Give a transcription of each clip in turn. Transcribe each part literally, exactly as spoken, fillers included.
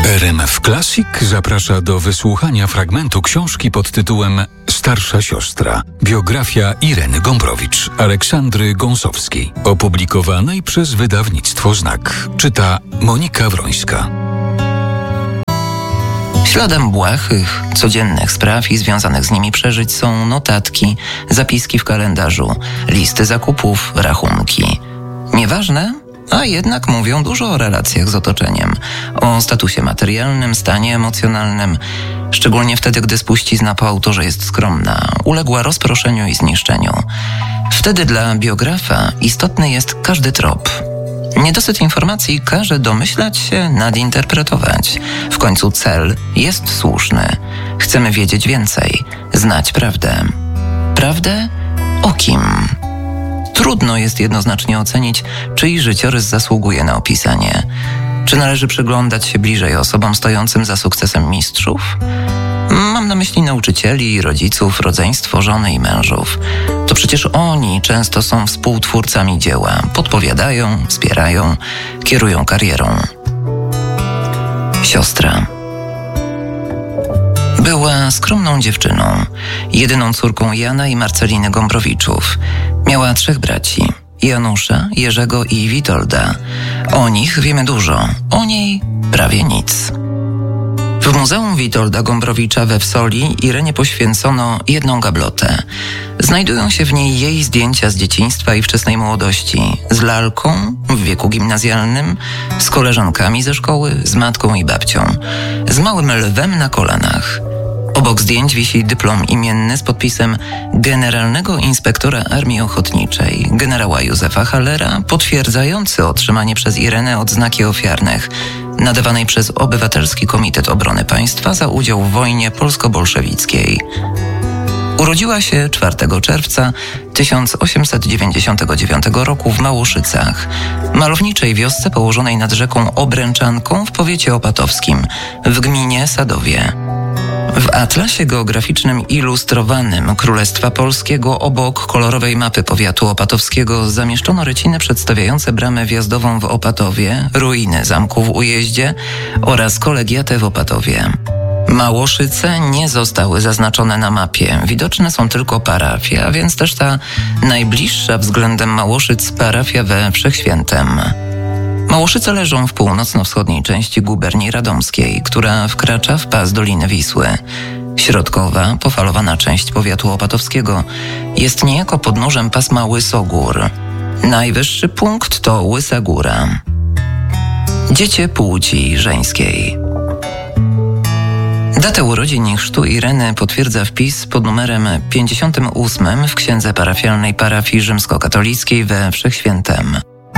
R M F Classic zaprasza do wysłuchania fragmentu książki pod tytułem Starsza siostra. Biografia Ireny Gombrowicz, Aleksandry Gąsowskiej, opublikowanej przez wydawnictwo Znak. Czyta Monika Wrońska. Śladem błahych, codziennych spraw i związanych z nimi przeżyć są notatki, zapiski w kalendarzu, listy zakupów, rachunki. Nieważne, a jednak mówią dużo o relacjach z otoczeniem, o statusie materialnym, stanie emocjonalnym, szczególnie wtedy, gdy spuścizna po autorze jest skromna, uległa rozproszeniu i zniszczeniu. Wtedy dla biografa istotny jest każdy trop. Niedosyt informacji każe domyślać się, nadinterpretować. W końcu cel jest słuszny. Chcemy wiedzieć więcej, znać prawdę. Prawdę o kim? Trudno jest jednoznacznie ocenić, czyj życiorys zasługuje na opisanie. Czy należy przyglądać się bliżej osobom stojącym za sukcesem mistrzów? Mam na myśli nauczycieli, rodziców, rodzeństwo, żony i mężów. To przecież oni często są współtwórcami dzieła. Podpowiadają, wspierają, kierują karierą. Siostra. Była skromną dziewczyną, jedyną córką Jana i Marceliny Gombrowiczów. Miała trzech braci, Janusza, Jerzego i Witolda. O nich wiemy dużo, o niej prawie nic. W Muzeum Witolda Gombrowicza we Wsoli Irenie poświęcono jedną gablotę. Znajdują się w niej jej zdjęcia z dzieciństwa i wczesnej młodości, z lalką w wieku gimnazjalnym, z koleżankami ze szkoły, z matką i babcią, z małym lwem na kolanach. Obok zdjęć wisi dyplom imienny z podpisem generalnego inspektora Armii Ochotniczej, generała Józefa Hallera, potwierdzający otrzymanie przez Irenę odznaki ofiarnych, nadawanej przez Obywatelski Komitet Obrony Państwa za udział w wojnie polsko-bolszewickiej. Urodziła się czwartego czerwca tysiąc osiemset dziewięćdziesiątego dziewiątego roku w Małoszycach, malowniczej wiosce położonej nad rzeką Obręczanką w powiecie opatowskim, w gminie Sadowie. W atlasie geograficznym ilustrowanym Królestwa Polskiego obok kolorowej mapy powiatu opatowskiego zamieszczono ryciny przedstawiające bramę wjazdową w Opatowie, ruiny zamku w Ujeździe oraz kolegiatę w Opatowie. Małoszyce nie zostały zaznaczone na mapie, widoczne są tylko parafie, a więc też ta najbliższa względem Małoszyc parafia we Wszechświętem. Małoszyce leżą w północno-wschodniej części guberni radomskiej, która wkracza w pas Doliny Wisły. Środkowa, pofalowana część powiatu opatowskiego jest niejako podnóżem pasma Łysogór. Najwyższy punkt to Łysa Góra. Dziecię płci żeńskiej. Datę urodzin i chrztu Ireny potwierdza wpis pod numerem pięćdziesiątym ósmym w księdze parafialnej parafii rzymskokatolickiej we Wszechświętem.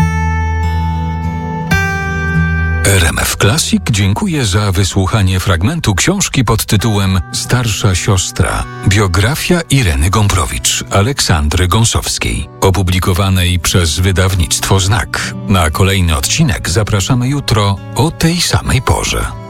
R M F Classic dziękuję za wysłuchanie fragmentu książki pod tytułem Starsza siostra. Biografia Ireny Gombrowicz, Aleksandry Gąsowskiej, opublikowanej przez wydawnictwo Znak. Na kolejny odcinek zapraszamy jutro o tej samej porze.